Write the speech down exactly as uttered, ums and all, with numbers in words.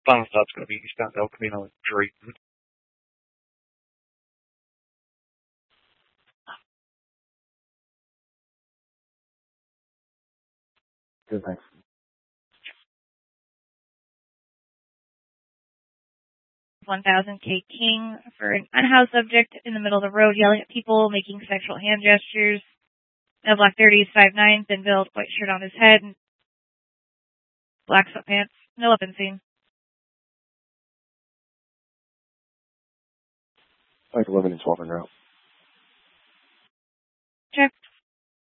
Final stop's going to be eastbound El Camino and Drayton. Good, thanks. one thousand K King for an unhoused subject in the middle of the road yelling at people, making sexual hand gestures. No black thirties, five nine, thin build, white shirt on his head, black sweatpants. No weapon seen. Like eleven and twelve en route. Check.